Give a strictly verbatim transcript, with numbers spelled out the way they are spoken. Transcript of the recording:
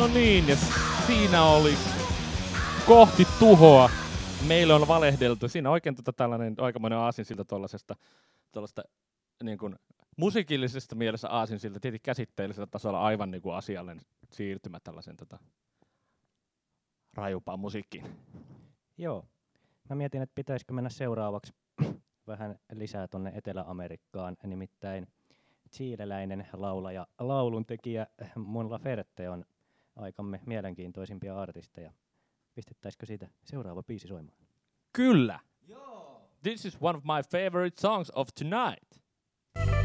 No niin, ja siinä oli kohti tuhoa. Meille on valehdeltu. Siinä on oikein tota tällainen aikamoinen aasinsilta tuollaisesta tuollaista niin kuin musiikillisesta mielessä aasinsilta, tietenkin käsitteellisellä tasolla aivan niin kuin asiallinen siirtymä tällaisen tota, rajupaan musiikkiin. Joo. Mä mietin, että pitäisikö mennä seuraavaksi vähän lisää tonne Etelä-Amerikkaan, nimittäin chileläinen laulaja, lauluntekijä Mon Laferte on aikamme mielenkiintoisimpia artisteja. Pistettäisikö siitä seuraava biisi soimaan? Kyllä! Joo. This is one of my favorite songs of tonight.